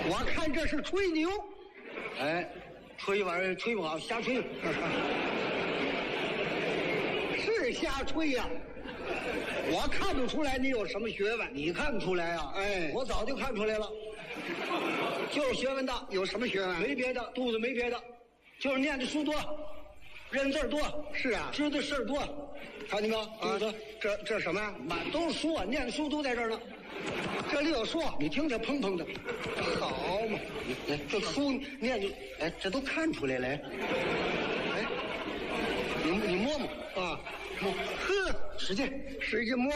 我看这是吹牛。 哎，吹玩意儿吹不好，瞎吹。 是瞎吹呀、我看不出来你有什么学问。 你看不出来啊？ 哎我早就看出来了，就是学问大， 有什么学问？ 没别的，肚子没别的，就是念的书多，认字多。 是啊， 知道事儿多，看见没有？ 啊，这什么呀？ 满都是书啊，念的书都在这儿呢。 这里有书， 你听着，砰砰的， 好嘛？ 哎，这书念就，哎，这都看出来了。哎，你摸摸啊， 摸， 呵， 使劲使劲摸。